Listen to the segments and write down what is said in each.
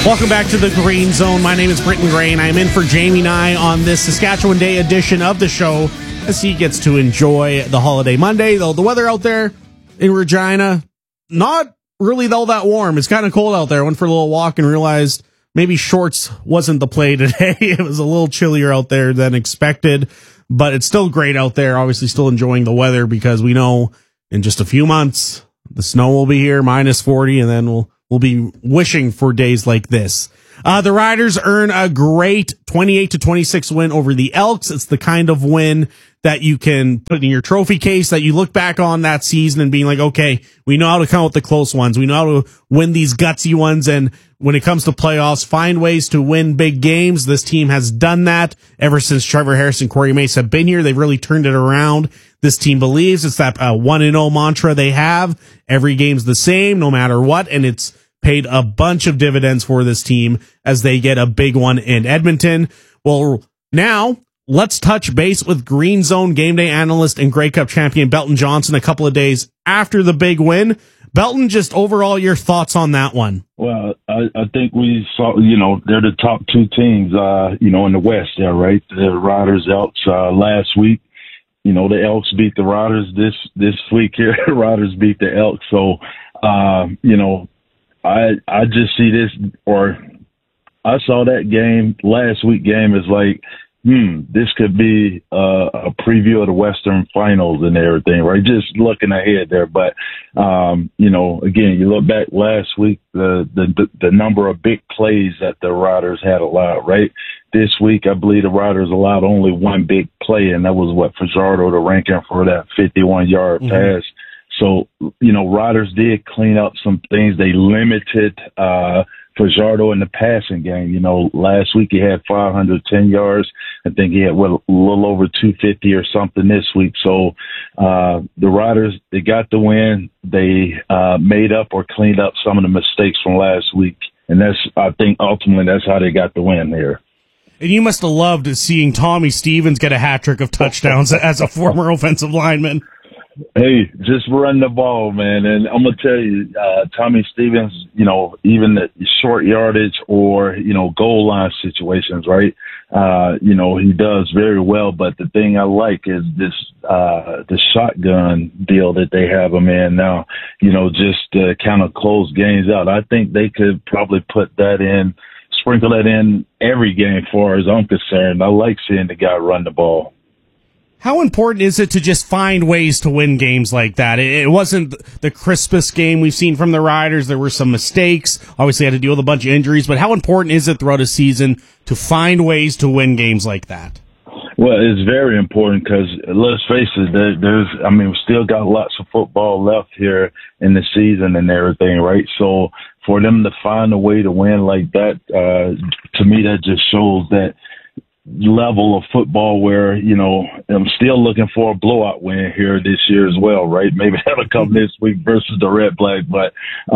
Welcome back to the Green Zone. My name is Britton Gray, and I'm in for Jamie Nye on this Saskatchewan Day edition of the show as he gets to enjoy the holiday Monday. Though the weather out there in Regina, not really all that warm. It's kind of cold out there. I went for a little walk and realized maybe shorts wasn't the play today. It was a little chillier out there than expected, but it's still great out there. Obviously still enjoying the weather because we know in just a few months the snow will be here, minus 40, and then we'll be wishing for days like this. The Riders earn a great 28-26 win over the Elks. It's the kind of win that you can put in your trophy case, that you look back on that season and being like, okay, we know how to count the close ones. We know how to win these gutsy ones. And when it comes to playoffs, find ways to win big games. This team has done that ever since Trevor Harris and Corey Mace have been here. They've really turned it around. This team believes it's that 1-0 mantra they have. Every game's the same, no matter what. And it's paid a bunch of dividends for this team as they get a big one in Edmonton. Well, now let's touch base with Green Zone game day analyst and Grey Cup champion Belton Johnson a couple of days after the big win. Belton, just overall your thoughts on that one. Well, I think we saw, they're the top two teams, in the West there, right? The Riders, Elks, last week. The Elks beat the Riders this week here. The Riders beat the Elks. So, I just see this, or I saw that game, last week game, as like, this could be a preview of the Western Finals and everything, right? Just looking ahead there. But, again, you look back last week, the number of big plays that the Riders had allowed, right? This week, I believe the Riders allowed only one big play, and that was Fajardo, the ranking for that 51-yard pass. So, Riders did clean up some things. They limited Fajardo in the passing game. Last week he had 510 yards. I think he had a little over 250 or something this week. So the Riders, they got the win. They made up or cleaned up some of the mistakes from last week. And I think ultimately that's how they got the win here. And you must have loved seeing Tommy Stevens get a hat trick of touchdowns as a former offensive lineman. Hey, just run the ball, man. And I'm going to tell you, Tommy Stevens, even the short yardage or, goal line situations, right? He does very well. But the thing I like is this, the shotgun deal that they have him in now, just to kind of close games out. I think they could probably sprinkle that in every game as far as I'm concerned. I like seeing the guy run the ball. How important is it to just find ways to win games like that? It wasn't the crispest game we've seen from the Riders. There were some mistakes. Obviously had to deal with a bunch of injuries, but how important is it throughout a season to find ways to win games like that? Well, it's very important because let's face it, we still got lots of football left here in the season and everything, right? So for them to find a way to win like that, to me, that just shows that level of football where, I'm still looking for a blowout win here this year as well, right? Maybe that'll come this week versus the Red Black, but,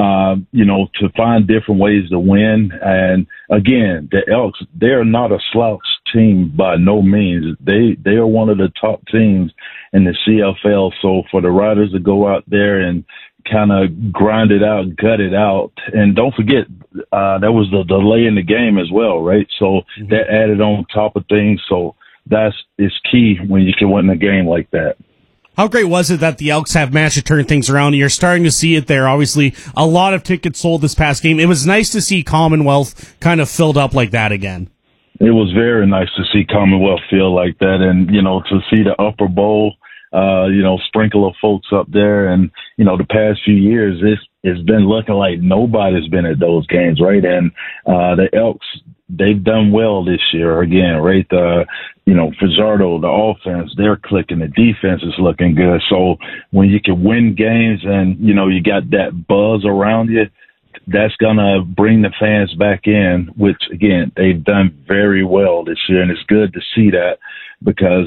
to find different ways to win. And again, the Elks, they're not a slouch team by no means. They are one of the top teams in the CFL. So for the Riders to go out there and kind of grind it out, gut it out. And don't forget, that was the delay in the game as well, right? So that added on top of things. So it's key when you can win a game like that. How great was it that the Elks have managed to turn things around? You're starting to see it there. Obviously, a lot of tickets sold this past game. It was nice to see Commonwealth kind of filled up like that again. It was very nice to see Commonwealth feel like that. And, to see the Upper Bowl, sprinkle of folks up there. And, the past few years, it's been looking like nobody's been at those games, right? And the Elks, they've done well this year again, right? Fajardo, the offense, they're clicking. The defense is looking good. So when you can win games and, you got that buzz around you, that's going to bring the fans back in, which, again, they've done very well this year. And it's good to see that because,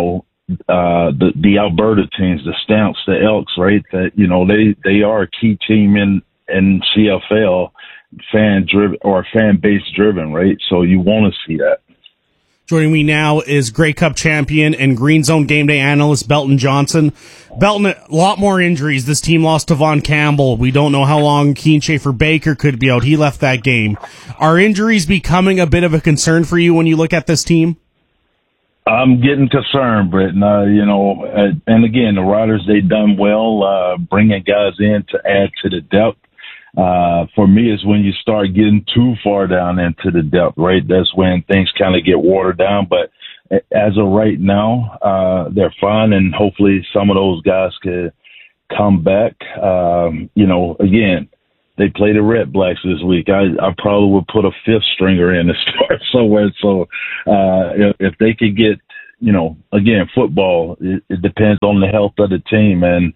the Alberta teams, the Stamps, the Elks, right? That, they are a key team in CFL, fan base driven, right? So you want to see that. Joining me now is Grey Cup champion and Green Zone game day analyst Belton Johnson. Belton, a lot more injuries. This team lost to Von Campbell. We don't know how long Keen Schaefer-Baker could be out. He left that game. Are injuries becoming a bit of a concern for you when you look at this team? I'm getting concerned, Brett. And again, the Riders, they done well bringing guys in to add to the depth. For me, it's when you start getting too far down into the depth, right? That's when things kind of get watered down. But as of right now, they're fine, and hopefully some of those guys could come back. Again, they play the Red Blacks this week. I probably would put a fifth stringer in to start somewhere. So if they could get, again, football, it depends on the health of the team. And,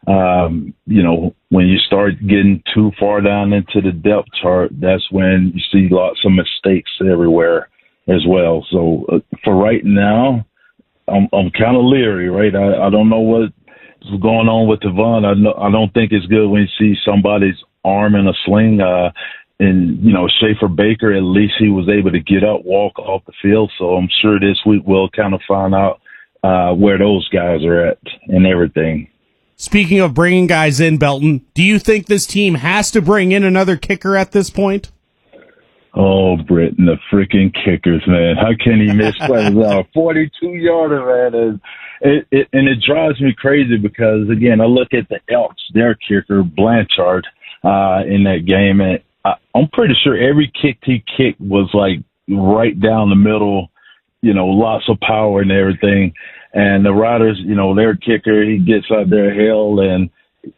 when you start getting too far down into the depth chart, that's when you see lots of mistakes everywhere as well. So for right now, I'm kind of leery, right? I don't know what's going on with Devon. I don't think it's good when you see somebody's arm in a sling. Schaefer-Baker, at least he was able to get up, walk off the field. So I'm sure this week we'll kind of find out where those guys are at and everything. Speaking of bringing guys in, Belton, do you think this team has to bring in another kicker at this point? Oh, Britton, the freaking kickers, man. How can he miss plays? 42-yarder, man. And it drives me crazy because, again, I look at the Elks, their kicker, Blanchard, in that game, and I'm pretty sure every kick he kicked was, like, right down the middle, lots of power and everything. And the Riders, their kicker, he gets out there hell, and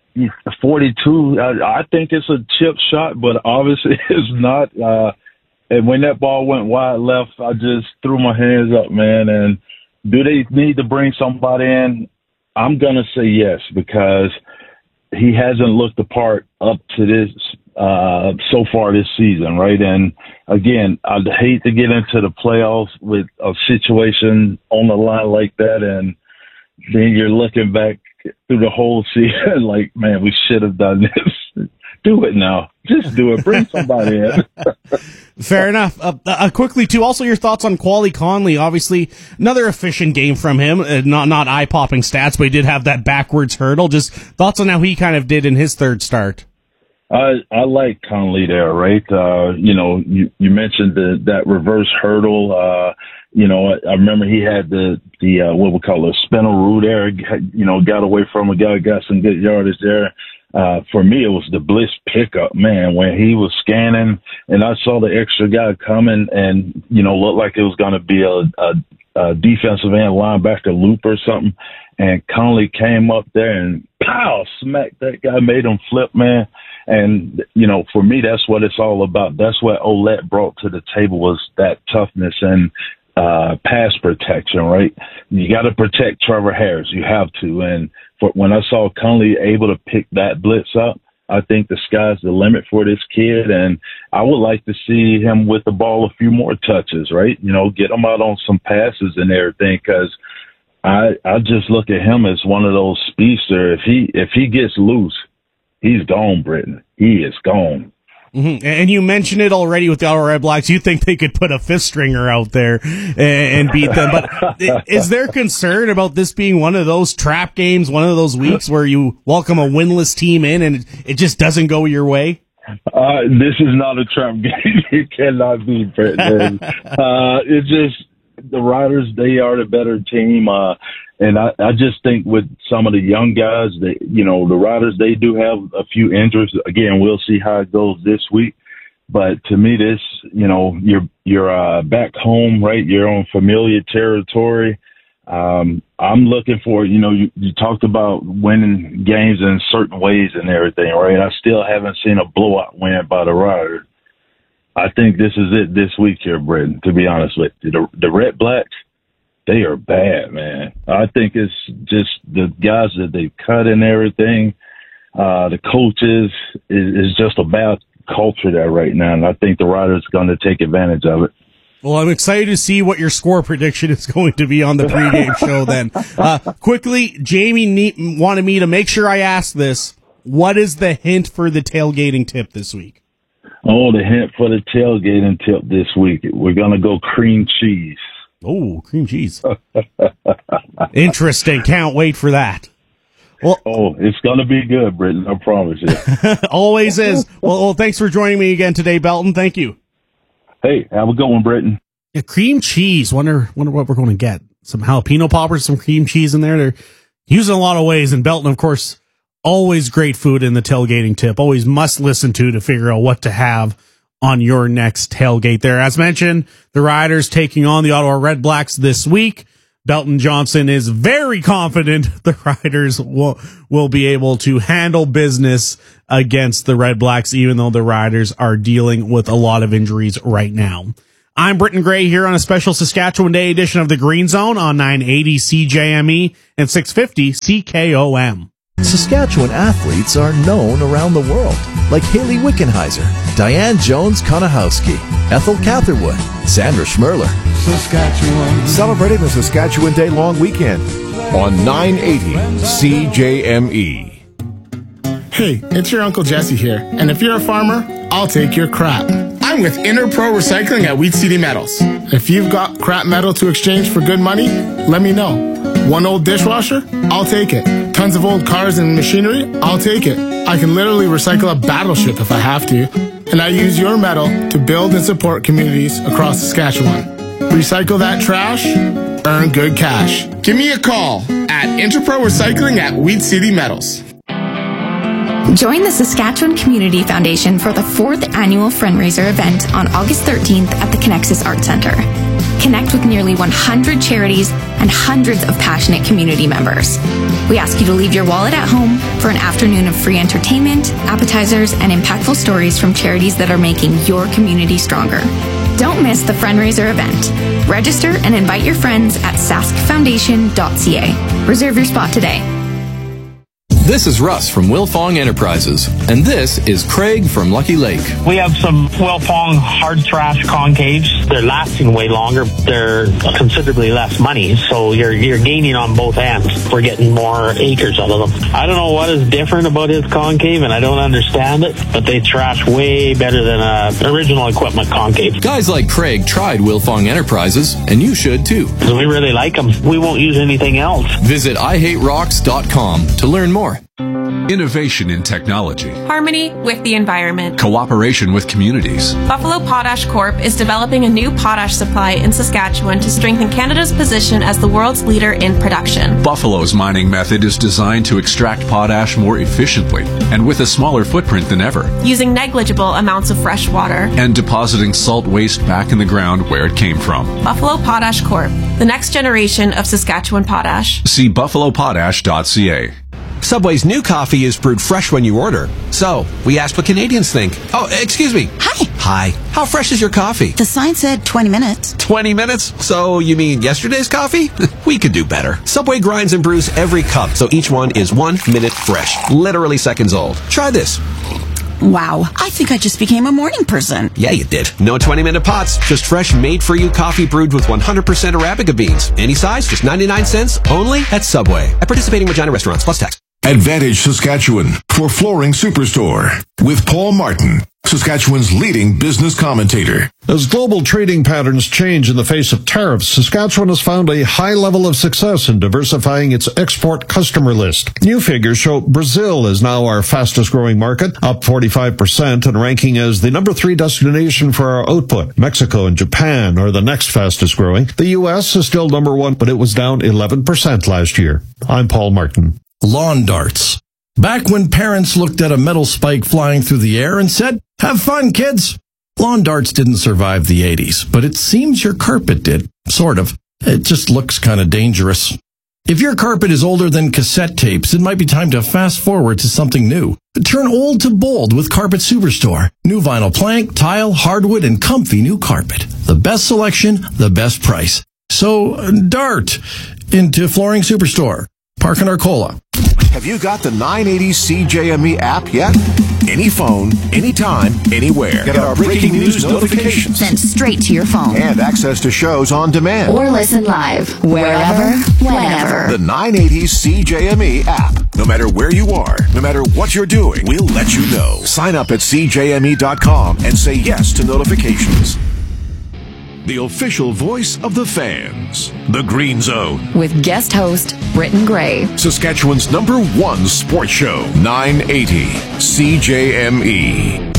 42, I think it's a chip shot, but obviously it's not. And when that ball went wide left, I just threw my hands up, man. And do they need to bring somebody in? I'm going to say yes, because he hasn't looked the part up to this so far this season, right? And again, I'd hate to get into the playoffs with a situation on the line like that, and then you're looking back through the whole season like, man, we should have done this. Do it now. Just do it. Bring somebody in. Fair enough. Quickly, too, also your thoughts on Quali Conley. Obviously, another efficient game from him. Not eye-popping stats, but he did have that backwards hurdle. Just thoughts on how he kind of did in his third start. I like Conley there, right? You mentioned that reverse hurdle. I remember he had the what we call a spinneroo there. Got away from a guy, got some good yardage there. For me, it was the Bliss pickup, man, when he was scanning and I saw the extra guy coming and, looked like it was going to be a defensive end linebacker loop or something. And Conley came up there and pow, smacked that guy, made him flip, man. And, for me, that's what it's all about. That's what Ouellette brought to the table, was that toughness and pass protection, right? You got to protect Trevor Harris. You have to. And when I saw Conley able to pick that blitz up, I think the sky's the limit for this kid. And I would like to see him with the ball a few more touches, right? Get him out on some passes and everything, because I just look at him as one of those speedsters. If he gets loose, he's gone, Britton. He is gone. Mm-hmm. And you mentioned it already with the Ottawa Red Blacks. You think they could put a fifth stringer out there and beat them. But is there concern about this being one of those trap games, one of those weeks where you welcome a winless team in and it just doesn't go your way? This is not a trap game. It cannot be, Britton. It's just the Riders, they are the better team. And I just think with some of the young guys, the Riders, they do have a few injuries. Again, we'll see how it goes this week. But to me, this, you're back home, right? You're on familiar territory. I'm looking for, you talked about winning games in certain ways and everything, right? I still haven't seen a blowout win by the Riders. I think this is it this week here, Britton, to be honest with you. The Red Blacks, they are bad, man. I think it's just the guys that they've cut and everything. The coaches is just a bad culture there right now, and I think the Riders are going to take advantage of it. Well, I'm excited to see what your score prediction is going to be on the pregame show then. Quickly, Jamie wanted me to make sure I ask this. What is the hint for the tailgating tip this week? Oh, the hint for the tailgating tip this week. We're going to go cream cheese. Oh, cream cheese. Interesting. Can't wait for that. Well, it's going to be good, Britton. I promise you. Always is. Well, thanks for joining me again today, Belton. Thank you. Hey, have a good one, Britton. Yeah, cream cheese. Wonder what we're going to get. Some jalapeno poppers, some cream cheese in there. They're used in a lot of ways. And Belton, of course, always great food in the tailgating tip. Always must listen to figure out what to have on your next tailgate there. As mentioned, the Riders taking on the Ottawa Redblacks this week. Belton Johnson is very confident the Riders will be able to handle business against the Redblacks, even though the Riders are dealing with a lot of injuries right now. I'm Britton Gray here on a special Saskatchewan Day edition of the Green Zone on 980 CJME and 650 CKOM. Saskatchewan athletes are known around the world, like Haley Wickenheiser, Diane Jones-Konahowski, Ethel Catherwood, Sandra Schmerler. Saskatchewan. Celebrating the Saskatchewan Day long weekend on 980 CJME. Hey, it's your Uncle Jesse here, and if you're a farmer, I'll take your crap. I'm with Interpro Recycling at Wheat City Metals. If you've got crap metal to exchange for good money, let me know. One old dishwasher? I'll take it. Tons of old cars and machinery? I'll take it. I can literally recycle a battleship if I have to. And I use your metal to build and support communities across Saskatchewan. Recycle that trash, earn good cash. Give me a call at Interpro Recycling at Wheat City Metals. Join the Saskatchewan Community Foundation for the 4th annual fundraiser event on August 13th at the Connexus Arts Centre. Connect with nearly 100 charities and hundreds of passionate community members. We ask you to leave your wallet at home for an afternoon of free entertainment, appetizers, and impactful stories from charities that are making your community stronger. Don't miss the fundraiser event. Register and invite your friends at saskfoundation.ca. Reserve your spot today. This is Russ from Wilfong Enterprises, and this is Craig from Lucky Lake. We have some Wilfong hard trash concaves. They're lasting way longer. They're considerably less money, so you're gaining on both ends. We're getting more acres out of them. I don't know what is different about his concave, and I don't understand it, but they trash way better than original equipment concave. Guys like Craig tried Wilfong Enterprises, and you should too. So we really like them. We won't use anything else. Visit IHateRocks.com to learn more. Innovation in technology. Harmony with the environment. Cooperation with communities. Buffalo Potash Corp. is developing a new potash supply in Saskatchewan to strengthen Canada's position as the world's leader in production. Buffalo's mining method is designed to extract potash more efficiently and with a smaller footprint than ever. Using negligible amounts of fresh water. And depositing salt waste back in the ground where it came from. Buffalo Potash Corp. The next generation of Saskatchewan potash. See buffalopotash.ca. Subway's new coffee is brewed fresh when you order. So, we asked what Canadians think. Oh, excuse me. Hi. Hi. How fresh is your coffee? The sign said 20 minutes. 20 minutes? So, you mean yesterday's coffee? We could do better. Subway grinds and brews every cup, so each one is 1 minute fresh. Literally seconds old. Try this. Wow, I think I just became a morning person. Yeah, you did. No 20-minute pots, just fresh, made-for-you coffee brewed with 100% Arabica beans. Any size, just 99 cents, only at Subway. At participating Regina restaurants, plus tax. Advantage Saskatchewan for Flooring Superstore with Paul Martin, Saskatchewan's leading business commentator. As global trading patterns change in the face of tariffs, Saskatchewan has found a high level of success in diversifying its export customer list. New figures show Brazil is now our fastest growing market, up 45% and ranking as the number 3 destination for our output. Mexico and Japan are the next fastest growing. The U.S. is still number 1, but it was down 11% last year. I'm Paul Martin. Lawn darts. Back when parents looked at a metal spike flying through the air and said, "Have fun, kids." Lawn darts didn't survive the 80s, but it seems your carpet did. Sort of. It just looks kind of dangerous. If your carpet is older than cassette tapes, it might be time to fast forward to something new. Turn old to bold with Carpet Superstore. New vinyl plank, tile, hardwood, and comfy new carpet. The best selection, the best price. So, dart into Flooring Superstore. Park in Arcola. Have you got the 980 CJME app yet? Any phone, anytime, anywhere. Get our breaking news notifications sent straight to your phone. And access to shows on demand. Or listen live, wherever, whenever. The 980 CJME app. No matter where you are, no matter what you're doing, we'll let you know. Sign up at CJME.com and say yes to notifications. the official voice of the fans. The Green Zone. With guest host, Britton Gray. Saskatchewan's #1 sports show, 980 CJME.